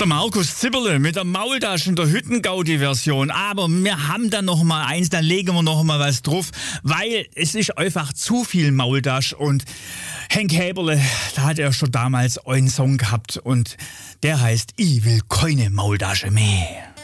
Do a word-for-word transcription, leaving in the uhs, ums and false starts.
der Markus Zipperle mit der Maultasche in der Hüttengaudi-Version. Aber wir haben dann noch mal eins, dann legen wir noch mal was drauf, weil es ist einfach zu viel Maultasche. Und Henk Häberle, da hat er schon damals einen Song gehabt und der heißt Ich will keine Maultasche mehr.